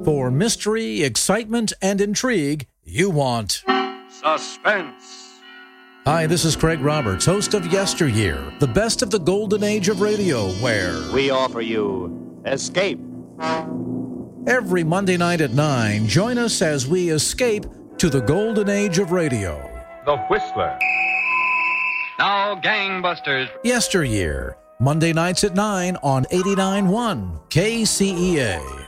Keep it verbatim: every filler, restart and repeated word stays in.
For mystery, excitement, and intrigue, you want Suspense. Hi, this is Craig Roberts, host of Yesteryear, the best of the golden age of radio, where we offer you Escape. Every Monday night at nine, join us as we escape to the golden age of radio. The Whistler. Now, gangbusters. Yesteryear, Monday nights at nine on eighty-nine point one K C E A.